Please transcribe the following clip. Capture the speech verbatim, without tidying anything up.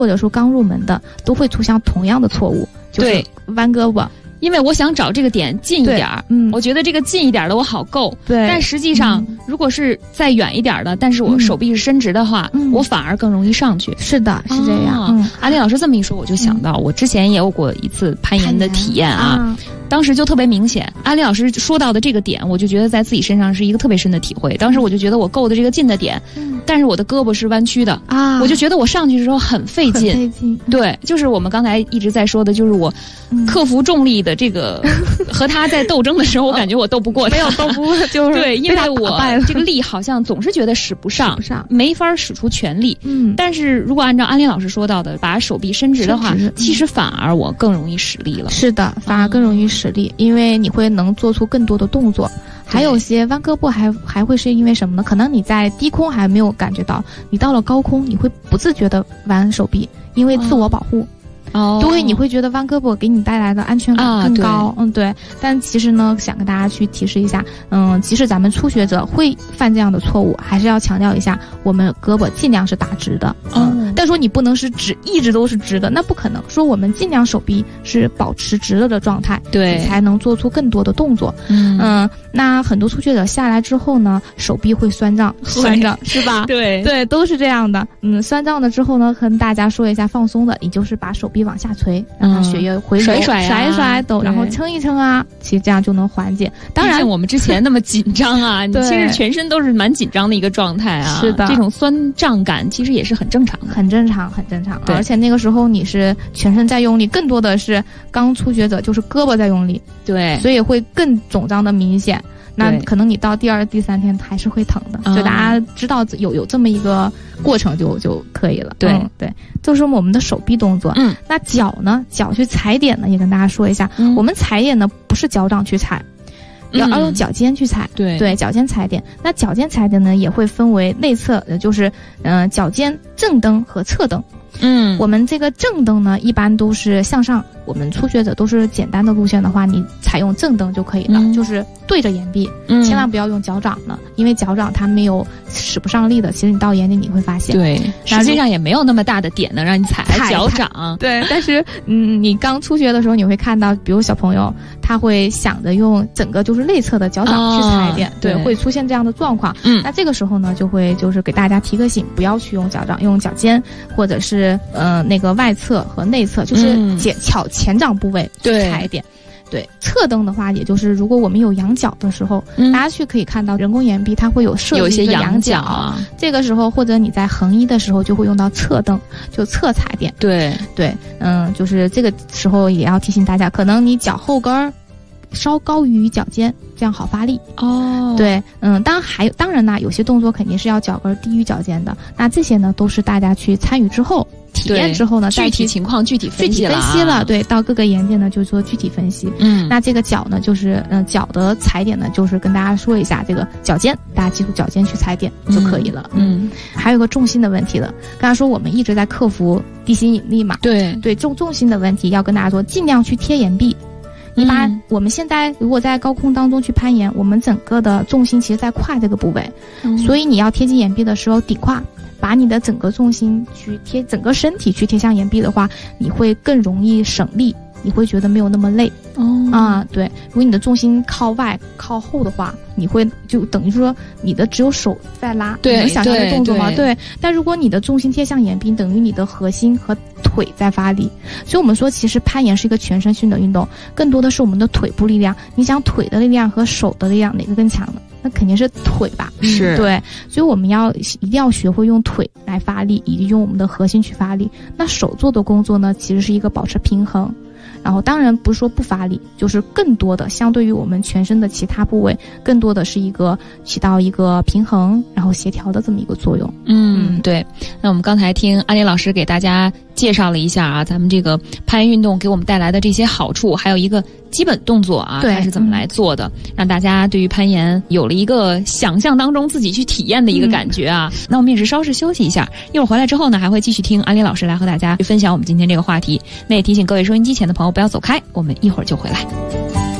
或者说刚入门的，都会出现同样的错误，就是弯胳膊。 因为我想找这个点近一点，嗯，我觉得这个近一点的我好够， 对。 但实际上，嗯、如果是再远一点的，但是我手臂是伸直的话，嗯、我反而更容易上去。 是的，是这样。 嗯，阿丽老师这么一说，我就想到、嗯、我之前也有过一次攀岩的体验啊。啊当时就特别明显，安利老师说到的这个点，我就觉得在自己身上是一个特别深的体会。当时我就觉得我够的这个近的点，嗯、但是我的胳膊是弯曲的啊，我就觉得我上去的时候很费劲。 很费劲。 对，就是我们刚才一直在说的，就是我克服重力的这个、嗯、和他在斗争的时候，我感觉我斗不过他， 没有斗不过，就是对，因为我这个力好像总是觉得使不上， 使不上没法使出全力。嗯，但是如果按照安利老师说到的，把手臂伸直的话，其实反而我更容易使力了。 是的，反而更容易使力，因为你会能做出更多的动作，还有些弯胳膊还还会是因为什么呢？可能你在低空还没有感觉到，你到了高空你会不自觉的弯手臂，因为自我保护。哦，对，你会觉得弯胳膊给你带来的安全感更高，啊、嗯，对。但其实呢，想跟大家去提示一下，嗯，即使咱们初学者会犯这样的错误，还是要强调一下，我们胳膊尽量是打直的，嗯。哦、但说你不能是直一直都是直的，那不可能。说我们尽量手臂是保持直了的状态， 对， 才能做出更多的动作。嗯嗯，那很多初学者下来之后呢，手臂会酸胀，酸胀是吧？ 对对，都是这样的。嗯，酸胀了之后呢，跟大家说一下放松的，你就是把手臂往下垂，让它血液回流， 甩一甩、啊、 甩一甩抖，然后撑一撑啊，其实这样就能缓解。当然， 我们之前那么紧张啊，你其实全身都是蛮紧张的一个状态啊。 是的， 这种酸胀感其实也是很正常的， 很正常，很正常。而且那个时候你是全身在用力，更多的是刚初学者就是胳膊在用力， 对， 所以会更肿胀的明显。那可能你到第二、第三天还是会疼的，就大家知道有有这么一个过程就就可以了。 对、 嗯、对，就是我们的手臂动作。嗯，那脚呢？脚去踩点呢，也跟大家说一下，嗯、我们踩点呢不是脚掌去踩，要要用脚尖去踩。 对对，脚尖踩点。那脚尖踩点呢，也会分为内侧，就是嗯、呃、脚尖正蹬和侧蹬。嗯，我们这个正蹬呢，一般都是向上。我们初学者都是简单的路线的话，你采用正蹬就可以了，嗯、就是对着岩壁，嗯、千万不要用脚掌了，因为脚掌它没有使不上力的。其实你到岩底你会发现， 对，实际上也没有那么大的点能让你踩脚掌。 对，但是嗯，你刚初学的时候，你会看到，比如小朋友他会想着用整个就是内侧的脚掌去踩点，哦、对，对，会出现这样的状况。嗯，那这个时候呢，就会就是给大家提个醒，不要去用脚掌，用脚尖或者是呃那个外侧和内侧，就是前巧。前掌部位去踩点，对，侧蹬的话，也就是如果我们有仰角的时候，嗯、大家去可以看到人工岩壁它会有设有一些仰角啊， 这个时候或者你在横移的时候就会用到侧蹬，就侧踩点。 对对，嗯，就是这个时候也要提醒大家，可能你脚后跟儿稍高于脚尖，这样好发力。 哦， 对，嗯，当然还有，当然呢，有些动作肯定是要脚跟低于脚尖的，那这些呢都是大家去参与之后。体验之后呢， 具体情况具体分析了， 具体分析了，对，到各个岩点呢就做具体分析。嗯，那这个脚呢，就是嗯脚的踩点呢，就是跟大家说一下这个脚尖，大家记住脚尖去踩点就可以了。嗯，嗯还有个重心的问题了，刚才说我们一直在克服地心引力嘛， 对对， 重重心的问题要跟大家说，尽量去贴岩壁。你把我们现在如果在高空当中去攀岩，我们整个的重心其实在胯这个部位，嗯、所以你要贴近岩壁的时候顶胯。把你的整个重心去贴，整个身体去贴向岩壁的话，你会更容易省力，你会觉得没有那么累。哦啊，对，如果你的重心靠外靠后的话，你会就等于说你的只有手在拉， 对， 你能想象的动作吗？ 对, 对。但如果你的重心贴向岩壁，等于你的核心和腿在发力。所以我们说，其实攀岩是一个全身性的运动，更多的是我们的腿部力量。你想腿的力量和手的力量哪个更强呢？那肯定是腿吧， 是、 嗯、对，所以我们要一定要学会用腿来发力，以及用我们的核心去发力。那手做的工作呢，其实是一个保持平衡，然后当然不是说不发力，就是更多的相对于我们全身的其他部位，更多的是一个起到一个平衡然后协调的这么一个作用。 嗯，对。那我们刚才听安利老师给大家介绍了一下啊，咱们这个攀岩运动给我们带来的这些好处，还有一个基本动作啊，它是怎么来做的，嗯、让大家对于攀岩有了一个想象当中自己去体验的一个感觉啊。嗯、那我们也是稍事休息一下，一会儿回来之后呢，还会继续听安利老师来和大家分享我们今天这个话题。那也提醒各位收音机前的朋友不要走开，我们一会儿就回来。